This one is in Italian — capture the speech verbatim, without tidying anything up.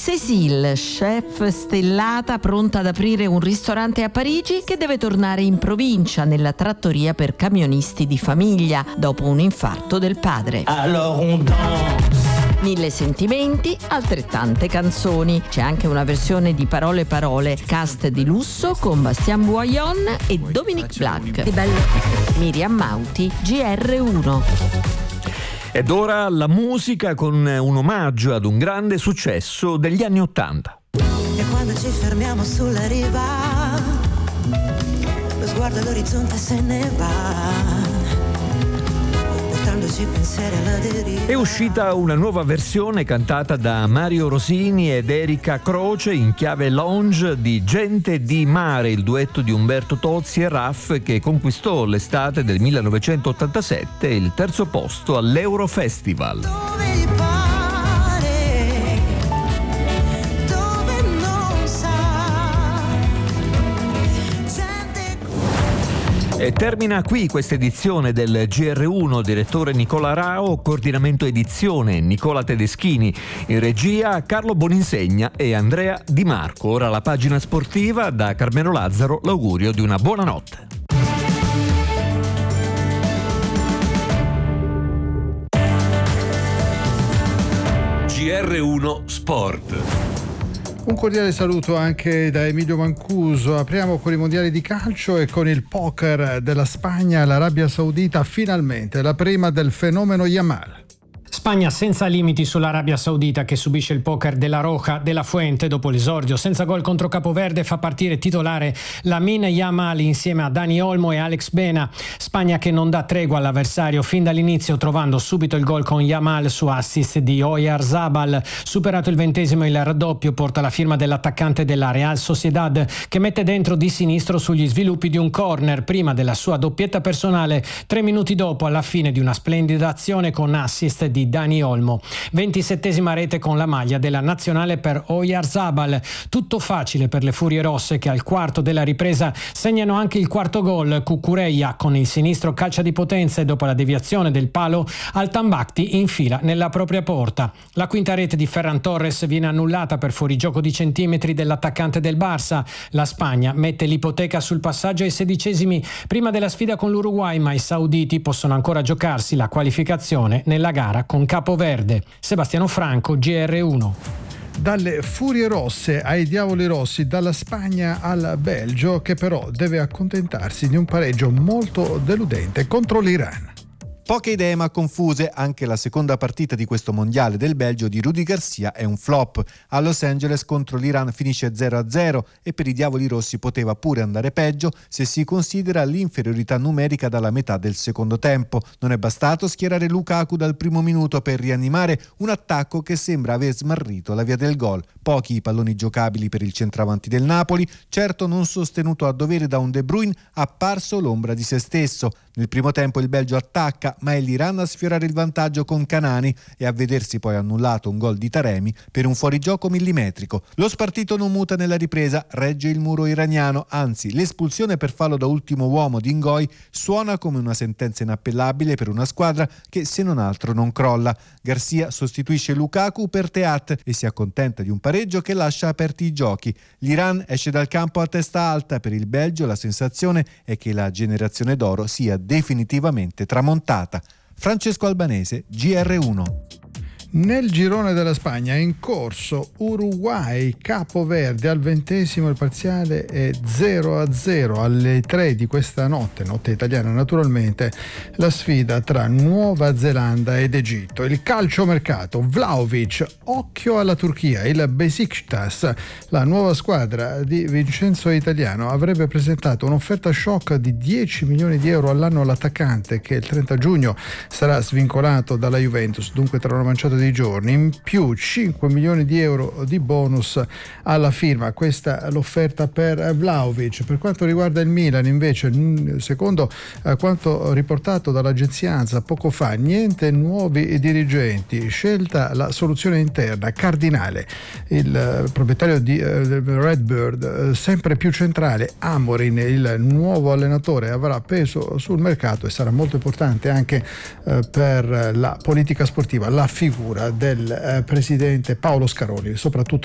Cécile, chef stellata pronta ad aprire un ristorante a Parigi, che deve tornare in provincia nella trattoria per camionisti di famiglia dopo un infarto del padre. Alors on danse. Mille sentimenti, altrettante canzoni. C'è anche una versione di Parole Parole, cast di lusso con Bastien Boyon e Dominic Black. Che bello. Miriam Mauti, G R uno. Ed ora la musica con un omaggio ad un grande successo degli anni Ottanta. E quando ci fermiamo sulla riva, lo sguardo all'orizzonte se ne va. È uscita una nuova versione cantata da Mario Rosini ed Erika Croce in chiave lounge di Gente di Mare, il duetto di Umberto Tozzi e Raff, che conquistò l'estate del millenovecentottantasette il terzo posto all'Eurofestival. E termina qui questa edizione del G R uno, direttore Nicola Rao, coordinamento edizione Nicola Tedeschini, in regia Carlo Boninsegna e Andrea Di Marco. Ora la pagina sportiva, da Carmelo Lazzaro l'augurio di una buona notte. G R uno Sport. Un cordiale saluto anche da Emilio Mancuso. Apriamo con i mondiali di calcio e con il poker della Spagna. L'Arabia Saudita finalmente la prima del fenomeno Yamal. Spagna senza limiti sull'Arabia Saudita, che subisce il poker della Roja della Fuente dopo l'esordio senza gol contro Capoverde. Fa partire titolare Lamine Yamal insieme a Dani Olmo e Alex Bena. Spagna che non dà tregua all'avversario fin dall'inizio, trovando subito il gol con Yamal su assist di Oyarzabal. Superato il ventesimo, il raddoppio porta la firma dell'attaccante della Real Sociedad, che mette dentro di sinistro sugli sviluppi di un corner prima della sua doppietta personale, tre minuti dopo, alla fine di una splendida azione con assist di Dani Olmo. ventisettesima rete con la maglia della nazionale per Oyarzabal. Tutto facile per le Furie Rosse, che al quarto della ripresa segnano anche il quarto gol. Cucurella con il sinistro calcia di potenza e dopo la deviazione del palo Al-Tambakti infila nella propria porta. La quinta rete di Ferran Torres viene annullata per fuorigioco di centimetri dell'attaccante del Barça. La Spagna mette l'ipoteca sul passaggio ai sedicesimi prima della sfida con l'Uruguay, ma i sauditi possono ancora giocarsi la qualificazione nella gara con Capoverde. Sebastiano Franco, G R uno. Dalle Furie Rosse ai Diavoli Rossi, dalla Spagna al Belgio, che però deve accontentarsi di un pareggio molto deludente contro l'Iran. Poche idee ma confuse, anche la seconda partita di questo mondiale del Belgio di Rudy Garcia è un flop. A Los Angeles contro l'Iran finisce zero a zero e per i Diavoli Rossi poteva pure andare peggio se si considera l'inferiorità numerica dalla metà del secondo tempo. Non è bastato schierare Lukaku dal primo minuto per rianimare un attacco che sembra aver smarrito la via del gol. Pochi i palloni giocabili per il centravanti del Napoli, certo non sostenuto a dovere da un De Bruyne apparso l'ombra di se stesso. Nel primo tempo il Belgio attacca, ma è l'Iran a sfiorare il vantaggio con Canani e a vedersi poi annullato un gol di Taremi per un fuorigioco millimetrico. Lo spartito non muta nella ripresa, regge il muro iraniano, anzi l'espulsione per fallo da ultimo uomo di Ngoy suona come una sentenza inappellabile per una squadra che se non altro non crolla. Garcia sostituisce Lukaku per Teat e si accontenta di un pareggio che lascia aperti i giochi. L'Iran esce dal campo a testa alta, per il Belgio la sensazione è che la generazione d'oro sia definitivamente tramontata. Francesco Albanese, G R uno. Nel girone della Spagna è in corso Uruguay Capoverde, al ventesimo il parziale è zero a zero. Alle tre di questa notte, notte italiana naturalmente, la sfida tra Nuova Zelanda ed Egitto. Il calciomercato, Vlahovic, occhio alla Turchia. Il Besiktas, la nuova squadra di Vincenzo Italiano, avrebbe presentato un'offerta shock di dieci milioni di euro all'anno all'attaccante, che il trenta giugno sarà svincolato dalla Juventus, dunque tra una manciata di giorni. In più cinque milioni di euro di bonus alla firma. Questa è l'offerta per Vlahovic. Per quanto riguarda il Milan, invece, secondo eh, quanto riportato dall'agenzia ANSA poco fa, niente nuovi dirigenti, scelta la soluzione interna. Cardinale, il eh, proprietario di eh, Redbird, eh, sempre più centrale. Amorin, il nuovo allenatore, avrà peso sul mercato e sarà molto importante anche eh, per la politica sportiva, la figura del eh, presidente Paolo Scaroni, soprattutto